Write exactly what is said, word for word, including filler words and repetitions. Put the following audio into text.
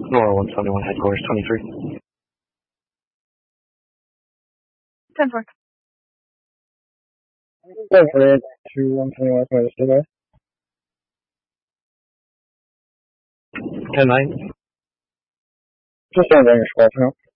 Nora one seventy-one, headquarters twenty-three. ten four. Go for it to one twenty-one, minus two guys. ten nine. Just don't bring your squad for now.